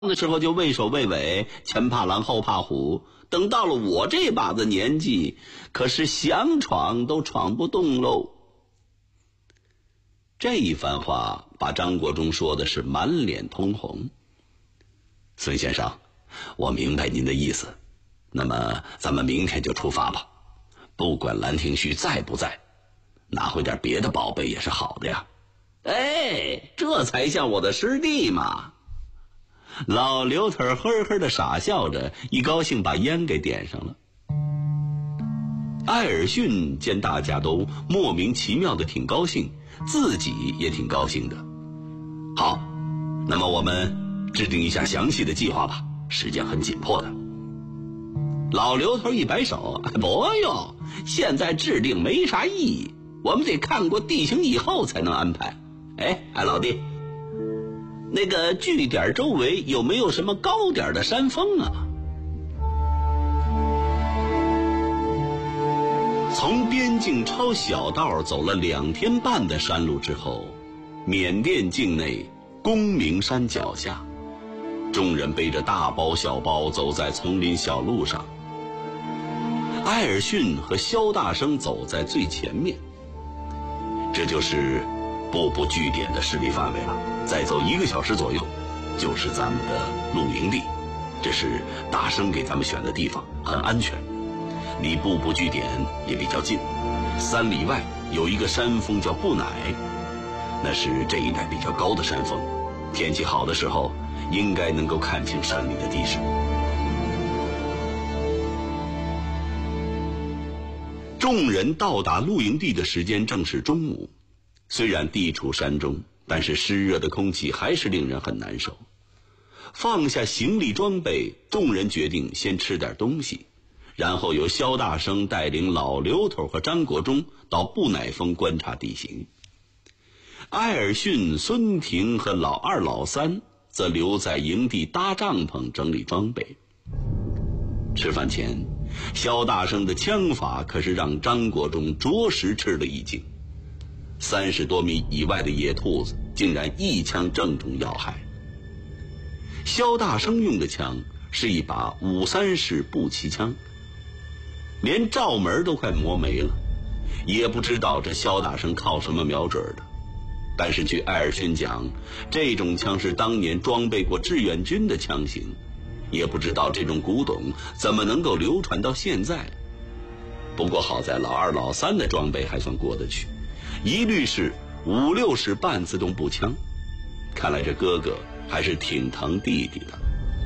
的时候就畏首畏尾，前怕狼后怕虎，等到了我这把子年纪，可是想闯都闯不动喽。这一番话把张国忠说的是满脸通红。孙先生，我明白您的意思，那么咱们明天就出发吧。不管兰亭序在不在，拿回点别的宝贝也是好的呀。哎，这才像我的师弟嘛。老刘头呵呵的傻笑着，一高兴把烟给点上了。艾尔逊见大家都莫名其妙的挺高兴，自己也挺高兴的。好，那么我们制定一下详细的计划吧，时间很紧迫的。老刘头一摆手，不用，现在制定没啥意义，我们得看过地形以后才能安排。哎，老弟，那个据点周围有没有什么高点的山峰啊？从边境抄小道走了2天半的山路之后，缅甸境内公明山脚下，众人背着大包小包走在丛林小路上。艾尔逊和肖大生走在最前面，这就是步步据点的势力范围了。再走1个小时左右就是咱们的露营地，这是大生给咱们选的地方，很安全，离步步据点也比较近。3里外有一个山峰叫布乃，那是这一带比较高的山峰，天气好的时候应该能够看清山里的地势。众人到达露营地的时间正是中午，虽然地处山中，但是湿热的空气还是令人很难受。放下行李装备，众人决定先吃点东西，然后由肖大生带领老刘头和张国忠到布乃峰观察地形。艾尔逊、孙婷和老二、老三则留在营地搭帐篷整理装备。吃饭前，肖大生的枪法可是让张国忠着实吃了一惊。30多米以外的野兔子竟然一枪正中要害。肖大生用的枪是一把53式步骑枪，连罩门都快磨没了，也不知道这肖大生靠什么瞄准的。但是据艾尔逊讲，这种枪是当年装备过志愿军的枪型，也不知道这种古董怎么能够流传到现在。不过好在老二、老三的装备还算过得去，一律是5、6式半自动步枪，看来这哥哥还是挺疼弟弟的。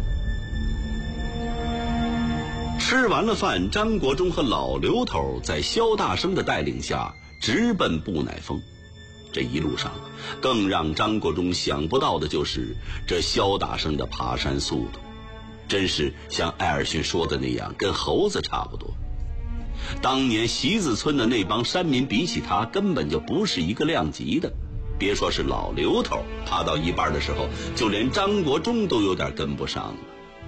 吃完了饭，张国忠和老刘头在肖大生的带领下直奔布乃峰。这一路上更让张国忠想不到的就是这肖大生的爬山速度，真是像艾尔逊说的那样，跟猴子差不多。当年席子村的那帮山民比起他根本就不是一个量级的，别说是老刘头，爬到一半的时候就连张国忠都有点跟不上了。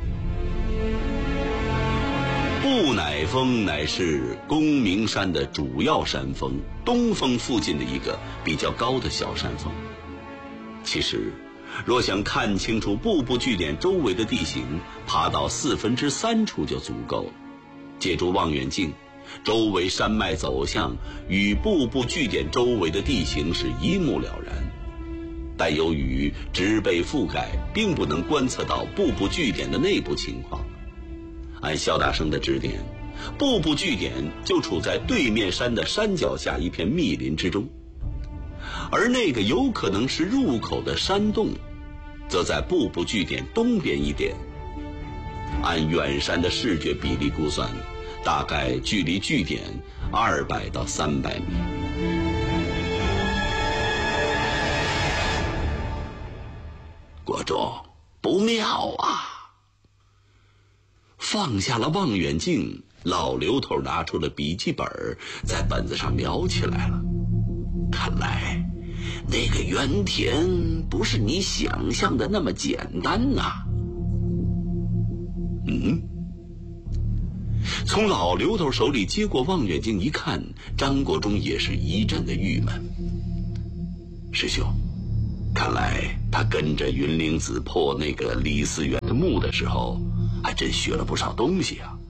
布乃峰乃是公明山的主要山峰，东峰附近的一个比较高的小山峰。其实若想看清楚步步据点周围的地形，爬到3/4处就足够了。借助望远镜，周围山脉走向与步步据点周围的地形是一目了然，但由于植被覆盖，并不能观测到步步据点的内部情况。按肖大生的指点，步步据点就处在对面山的山脚下一片密林之中，而那个有可能是入口的山洞则在步步据点东边一点。按远山的视觉比例估算，大概距离据点200到300米。国忠，不妙啊！放下了望远镜，老刘头拿出了笔记本，在本子上描起来了。看来那个原田不是你想象的那么简单呐。从老刘头手里接过望远镜一看，张国忠也是一阵的郁闷。师兄，看来他跟着云灵子破那个李嗣源的墓的时候，还真学了不少东西啊。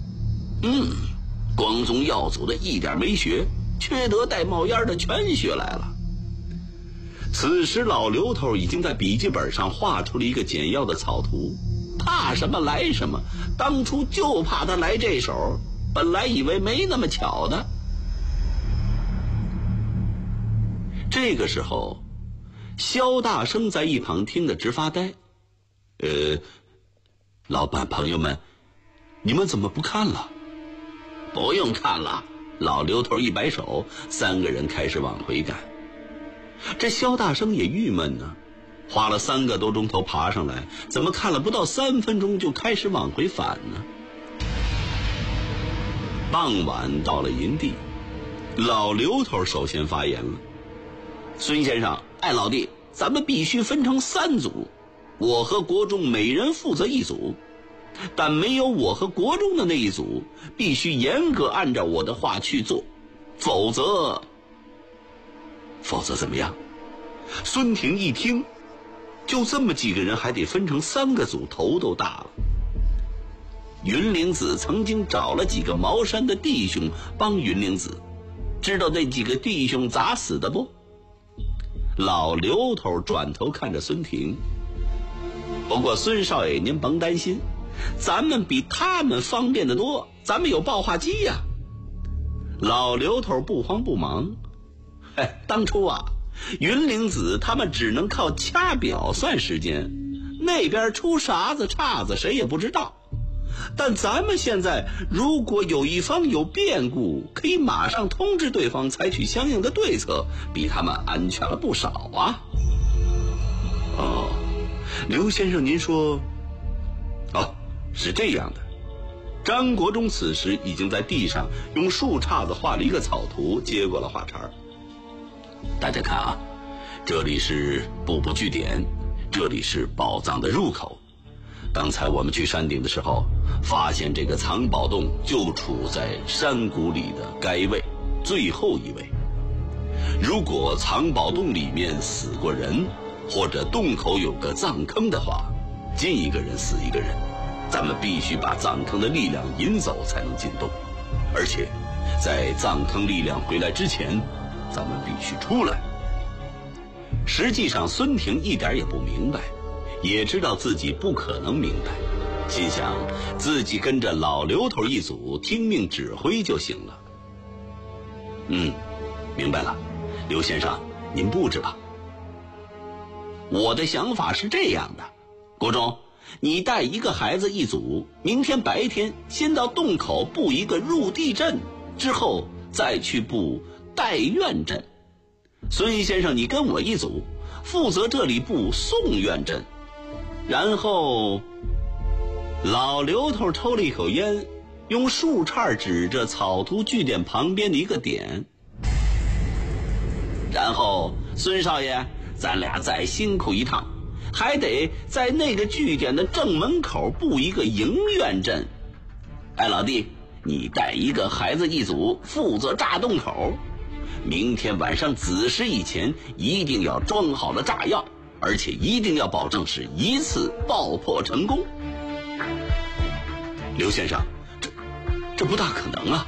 光宗耀祖的一点没学，缺德带冒烟的全学来了。此时老刘头已经在笔记本上画出了一个简要的草图，怕什么来什么，当初就怕他来这手，本来以为没那么巧的。这个时候，肖大生在一旁听得直发呆。老板朋友们，你们怎么不看了？不用看了，老刘头一摆手，三个人开始往回赶。这肖大生也郁闷呢，花了3个多钟头爬上来，怎么看了不到3分钟就开始往回返呢？傍晚到了营地，老刘头首先发言了：孙先生，老弟，咱们必须分成3组，我和国忠每人负责一组，但没有我和国忠的那一组，必须严格按照我的话去做，否则怎么样？孙婷一听，就这么几个人还得分成3个组，头都大了。云灵子曾经找了几个茅山的弟兄帮云灵子，知道那几个弟兄咋死的不？老刘头转头看着孙婷，不过孙少爷您甭担心，咱们比他们方便得多，咱们有报话机呀。老刘头不慌不忙，当初啊，云灵子他们只能靠掐表算时间，那边出啥子岔子谁也不知道。但咱们现在如果有一方有变故，可以马上通知对方采取相应的对策，比他们安全了不少啊。刘先生您说，是这样的。张国忠此时已经在地上用树杈子画了一个草图，接过了话茬。大家看啊，这里是步步据点，这里是宝藏的入口。刚才我们去山顶的时候，发现这个藏宝洞就处在山谷里的该位，最后一位。如果藏宝洞里面死过人，或者洞口有个藏坑的话，进一个人死一个人，咱们必须把藏坑的力量引走才能进洞，而且在藏坑力量回来之前，咱们必须出来。实际上孙婷一点也不明白，也知道自己不可能明白，心想自己跟着老刘头一组听命指挥就行了。明白了，刘先生您布置吧。我的想法是这样的，国忠，你带一个孩子一组，明天白天先到洞口布一个入地阵，之后再去布待院阵。孙先生你跟我一组，负责这里布送院阵。然后老刘头抽了一口烟，用树杈指着草图据点旁边的一个点。然后孙少爷，咱俩再辛苦一趟，还得在那个据点的正门口布一个迎院阵。老弟，你带一个孩子一组，负责炸洞口。明天晚上子时以前一定要装好了炸药，而且一定要保证是一次爆破成功。刘先生，这不大可能啊。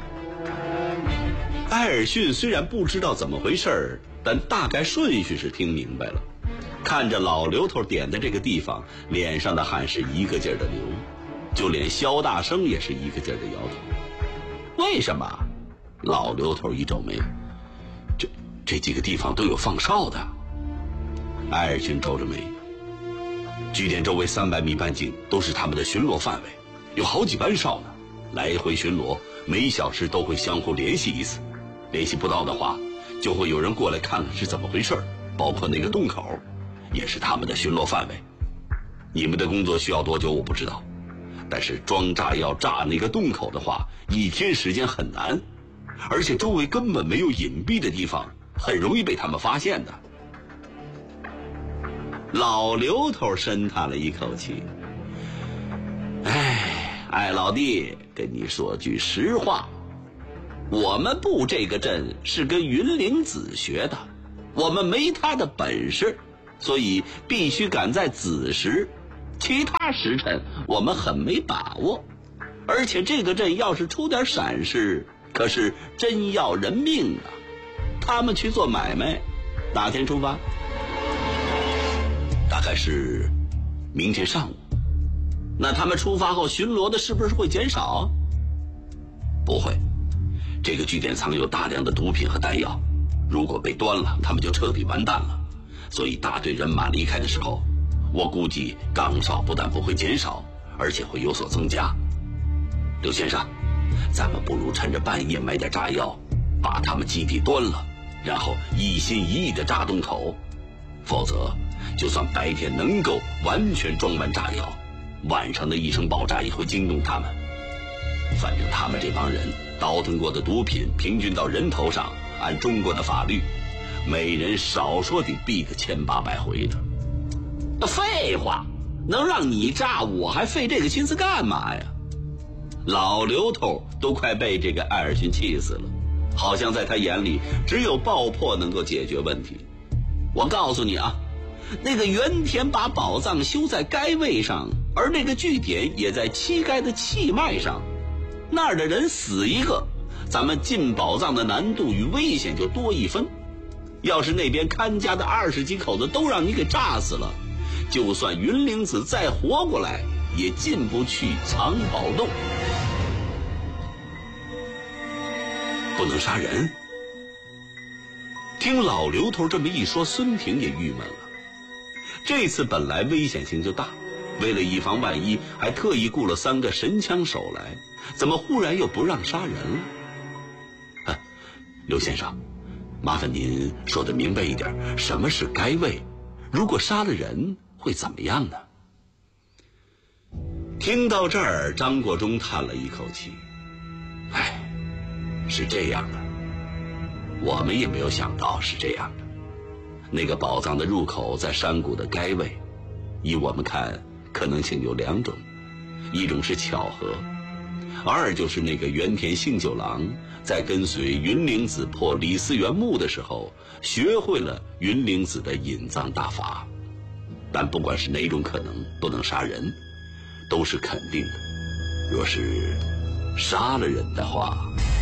艾尔逊虽然不知道怎么回事，但大概顺序是听明白了。看着老刘头点的这个地方，脸上的汗是一个劲儿的流，就连肖大生也是一个劲儿的摇头。为什么？老刘头一皱眉，这几个地方都有放哨的。艾尔逊皱着眉，据点周围300米半径都是他们的巡逻范围，有好几班哨呢，来回巡逻，每小时都会相互联系一次，联系不到的话，就会有人过来看看是怎么回事，包括那个洞口也是他们的巡逻范围。你们的工作需要多久我不知道，但是装炸药炸那个洞口的话，1天时间很难，而且周围根本没有隐蔽的地方，很容易被他们发现的。老刘头深叹了一口气，艾老弟，跟你说句实话，我们布这个阵是跟云灵子学的，我们没他的本事， 所以必须赶在子时，其他时辰我们很没把握。而且这个阵要是出点闪失，可是真要人命啊！他们去做买卖，哪天出发？大概是明天上午。那他们出发后巡逻的是不是会减少？不会，这个据点藏有大量的毒品和弹药，如果被端了，他们就彻底完蛋了。所以大队人马离开的时候，我估计岗哨不但不会减少，而且会有所增加。刘先生，咱们不如趁着半夜买点炸药，把他们基地端了，然后一心一意地炸洞口。否则就算白天能够完全装满炸药，晚上的一声爆炸也会惊动他们。反正他们这帮人倒腾过的毒品平均到人头上，按中国的法律，每人少说得毙个1800回的。废话，能让你炸我还费这个心思干嘛呀？老刘头都快被这个艾尔逊气死了，好像在他眼里只有爆破能够解决问题。我告诉你啊，那个原田把宝藏修在该位上，而那个据点也在七该的气脉上，那儿的人死一个，咱们进宝藏的难度与危险就多一分。要是那边看家的20几口子都让你给炸死了，就算云灵子再活过来，也进不去藏宝洞。不能杀人。听老刘头这么一说，孙平也郁闷了。这次本来危险性就大，为了以防万一，还特意雇了3个神枪手来，怎么忽然又不让杀人了？刘先生，麻烦您说得明白一点，什么是该位？如果杀了人会怎么样呢？听到这儿，张国忠叹了一口气，是这样的，我们也没有想到是这样的。那个宝藏的入口在山谷的该位，依我们看可能性有2种，一种是巧合，2就是那个原田幸九郎在跟随云灵子破李嗣源墓的时候，学会了云灵子的隐藏大法。但不管是哪种可能，不能杀人，都是肯定的。若是杀了人的话，